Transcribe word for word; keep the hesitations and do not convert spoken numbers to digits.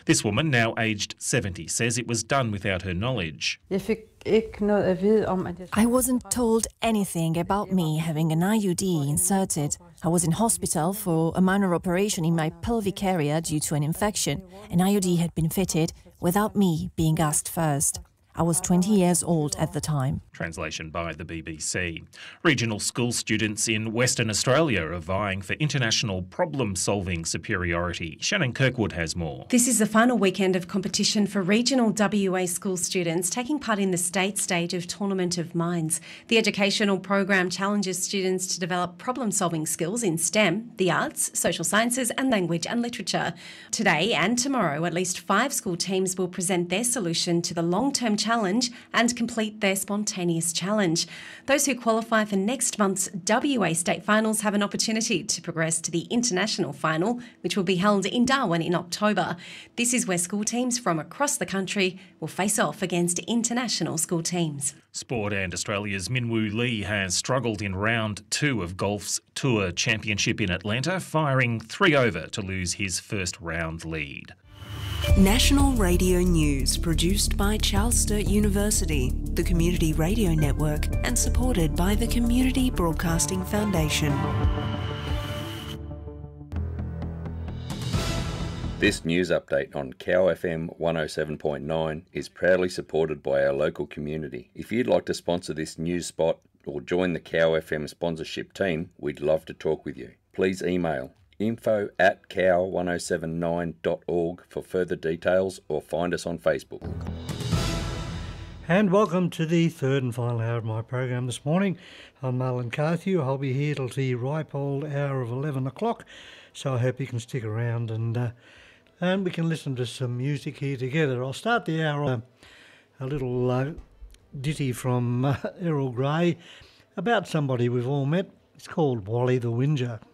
This woman, now aged seventy, says it was done without her knowledge. I wasn't told anything about me having an I U D inserted. I was in hospital for a minor operation in my pelvic area due to an infection. An I U D had been fitted without me being asked first. I was twenty years old at the time. Translation by the B B C. Regional school students in Western Australia are vying for international problem-solving superiority. Shannon Kirkwood has more. This is the final weekend of competition for regional W A school students taking part in the state stage of Tournament of Minds. The educational program challenges students to develop problem-solving skills in STEM, the arts, social sciences and language and literature. Today and tomorrow, at least five school teams will present their solution to the long-term challenge and complete their spontaneous challenge. Those who qualify for next month's W A state finals have an opportunity to progress to the international final, which will be held in Darwin in October. This is where school teams from across the country will face off against international school teams. Sport and Australia's Minwoo Lee has struggled in round two of golf's Tour Championship in Atlanta, firing three over to lose his first round lead. National Radio News, produced by Charles Sturt University, the Community Radio Network, and supported by the Community Broadcasting Foundation. This news update on Cow F M one oh seven point nine is proudly supported by our local community. If you'd like to sponsor this news spot or join the Cow F M sponsorship team, we'd love to talk with you. Please email info at cow one oh seven nine dot org for further details, or find us on Facebook. And welcome to the third and final hour of my program this morning. I'm Marlon Carthew. I'll be here till the ripe old hour of eleven o'clock, so I hope you can stick around and uh, and we can listen to some music here together. I'll start the hour on a, a little uh, ditty from uh, Errol Grey about somebody we've all met. It's called Wally the Whinger.